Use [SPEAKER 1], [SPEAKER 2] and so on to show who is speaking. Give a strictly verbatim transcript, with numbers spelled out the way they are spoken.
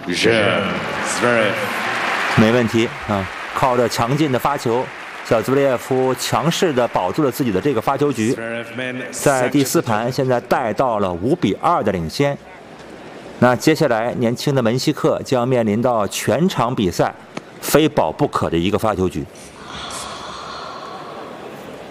[SPEAKER 1] 没问题啊！靠着强劲的发球，小兹维列夫强势的保住了自己的这个发球局，在第四盘现在带到了五比二的领先。那接下来，年轻的门西克将面临到全场比赛非保不可的一个发球局。